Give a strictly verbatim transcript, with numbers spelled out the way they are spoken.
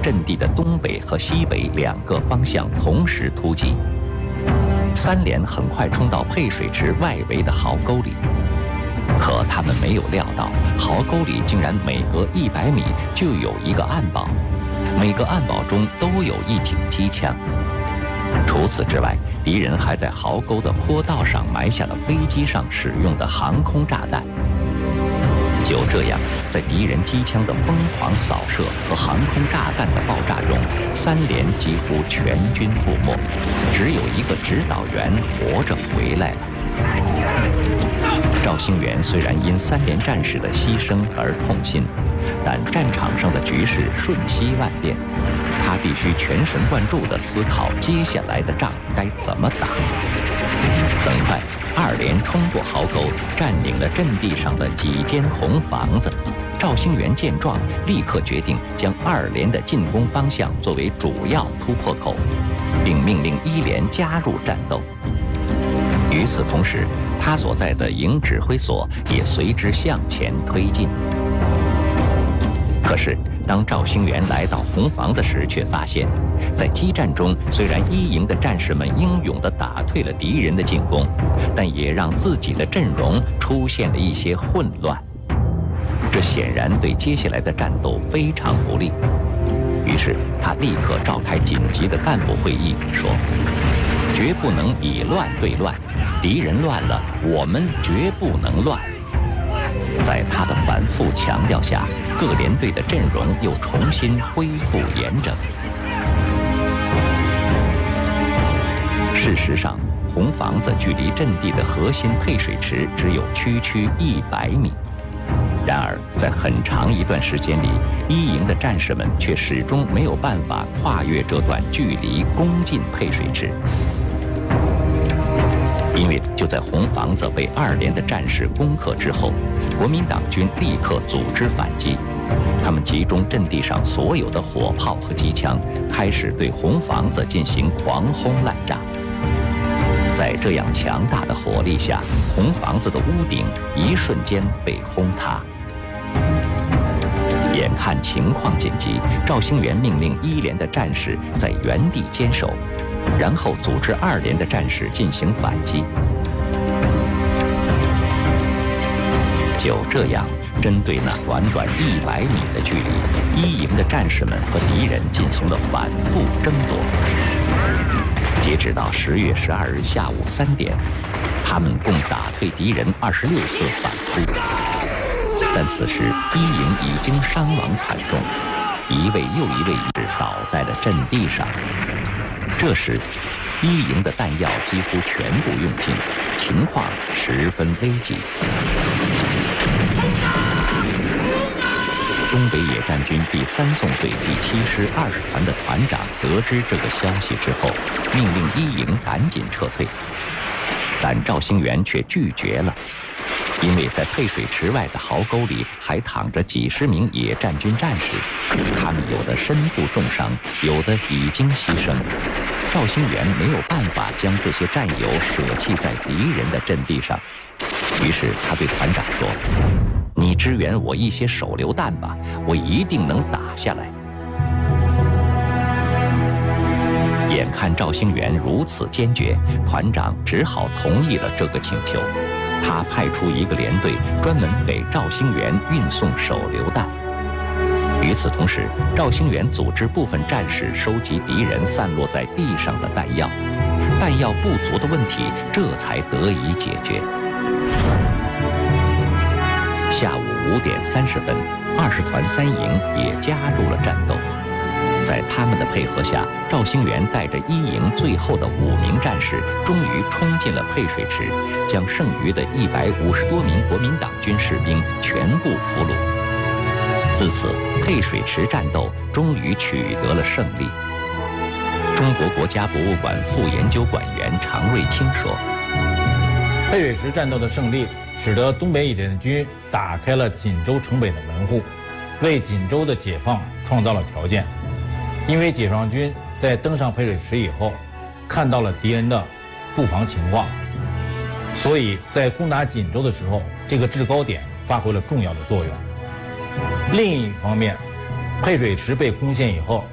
阵地的东北和西北两个方向同时突击。三连很快冲到配水池外围的壕沟里，可他们没有料到，壕沟里竟然每隔一百米就有一个暗堡，每个暗堡中都有一挺机枪。除此之外，敌人还在壕沟的坡道上埋下了飞机上使用的航空炸弹。就这样，在敌人机枪的疯狂扫射和航空炸弹的爆炸中，三连几乎全军覆没，只有一个指导员活着回来了。赵兴元虽然因三连战士的牺牲而痛心，但战场上的局势瞬息万变，他必须全神贯注地思考接下来的仗该怎么打。很快，二连冲过壕沟，占领了阵地上的几间红房子。赵兴元见状，立刻决定将二连的进攻方向作为主要突破口，并命令一连加入战斗。与此同时，他所在的营指挥所也随之向前推进。可是，当赵兴元来到红房子时，却发现，在激战中，虽然一营的战士们英勇地打退了敌人的进攻，但也让自己的阵容出现了一些混乱。这显然对接下来的战斗非常不利。于是，他立刻召开紧急的干部会议，说：“绝不能以乱对乱，敌人乱了，我们绝不能乱。”在他的反复强调下，各连队的阵容又重新恢复严整。事实上，红房子距离阵地的核心配水池只有区区一百米。然而，在很长一段时间里，一营的战士们却始终没有办法跨越这段距离攻进配水池。因为就在红房子被二连的战士攻克之后，国民党军立刻组织反击。他们集中阵地上所有的火炮和机枪，开始对红房子进行狂轰滥炸。在这样强大的火力下，红房子的屋顶一瞬间被轰塌。眼看情况紧急，赵兴元命令一连的战士在原地坚守，然后组织二连的战士进行反击。就这样，针对那短短一百米的距离，一营的战士们和敌人进行了反复争夺。截止到十月十二日下午三点，他们共打退敌人二十六次反扑。但此时一营已经伤亡惨重，一位又一位士倒在了阵地上。这时，一营的弹药几乎全部用尽，情况十分危急。东北野战军第三纵队第七师二十团的团长得知这个消息之后，命令一营赶紧撤退，但赵兴元却拒绝了，因为在配水池外的壕沟里还躺着几十名野战军战士，他们有的身负重伤，有的已经牺牲。赵兴元没有办法将这些战友舍弃在敌人的阵地上，于是他对团长说：“你支援我一些手榴弹吧，我一定能打下来。”眼看赵兴元如此坚决，团长只好同意了这个请求。他派出一个连队专门给赵兴元运送手榴弹。与此同时，赵兴元组织部分战士收集敌人散落在地上的弹药，弹药不足的问题这才得以解决。下午五点三十分，二十团三营也加入了战斗。在他们的配合下，赵兴元带着一营最后的五名战士，终于冲进了配水池，将剩余的一百五十多名国民党军士兵全部俘虏。自此，配水池战斗终于取得了胜利。中国国家博物馆副研究馆员常瑞清说：“ 配水池战斗的胜利，使得东北野战军打开了锦州城北的门户，为锦州的解放创造了条件。因为解放军在登上配水池以后，看到了敌人的布防情况，所以在攻打锦州的时候，这个制高点发挥了重要的作用。另一方面，配水池被攻陷以后，